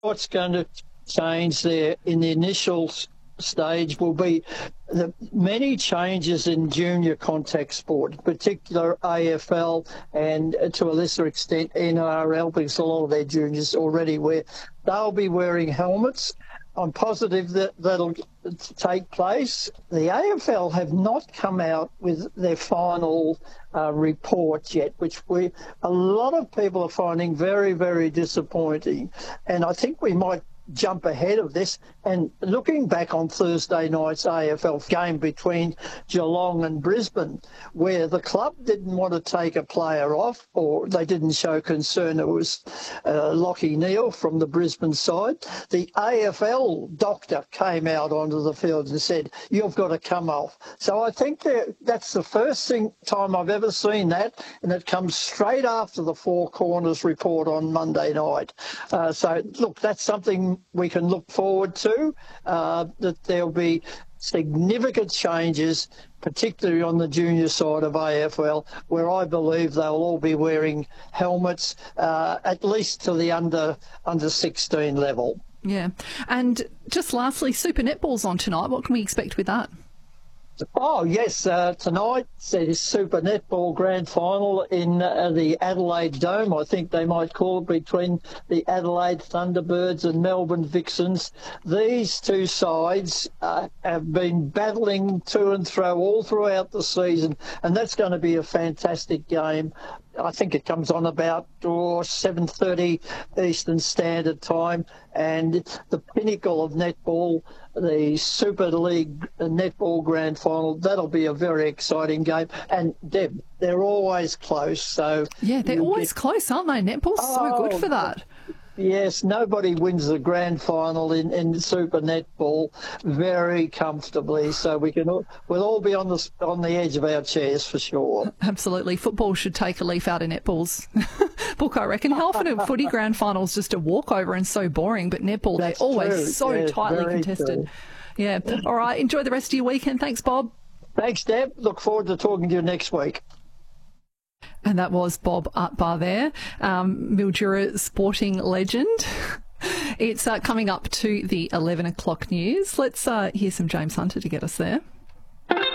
what's going to change there in the initial stage will be the many changes in junior contact sport, in particular AFL and to a lesser extent NRL, because a lot of their juniors already they'll be wearing helmets. I'm positive that that'll take place. The AFL have not come out with their final report yet, which a lot of people are finding very, very disappointing. And I think we might jump ahead of this, and looking back on Thursday night's AFL game between Geelong and Brisbane, where the club didn't want to take a player off, or they didn't show concern. It was Lachie Neale from the Brisbane side. The AFL doctor came out onto the field and said, "You've got to come off." So I think that's the first time I've ever seen that, and it comes straight after the Four Corners report on Monday night. So look, that's something we can look forward to, that there'll be significant changes, particularly on the junior side of AFL, where I believe they'll all be wearing helmets, at least to the under 16 level. Yeah. And just lastly, Super Netball's on tonight. What can we expect with that? Oh, yes. Tonight, there's Super Netball Grand Final in the Adelaide Dome, I think they might call it, between the Adelaide Thunderbirds and Melbourne Vixens. These two sides have been battling to and fro all throughout the season, and that's going to be a fantastic game. I think it comes on about 7:30 Eastern Standard Time, and the pinnacle of netball, the Super League Netball Grand Final, that'll be a very exciting game. And Deb, they're always close. So yeah, they're always close, aren't they? Netball's so good for that. Yes, nobody wins the grand final in Super Netball very comfortably, so we'll all be on the edge of our chairs for sure. Absolutely. Football should take a leaf out of netball's book, I reckon. How often a footy grand final is just a walkover and so boring, but netball, they're always so tightly contested. True. Yeah. All right. Enjoy the rest of your weekend. Thanks, Bob. Thanks, Deb. Look forward to talking to you next week. And that was Bob Atbar there, Mildura sporting legend. It's coming up to the 11 o'clock news. Let's hear some James Hunter to get us there.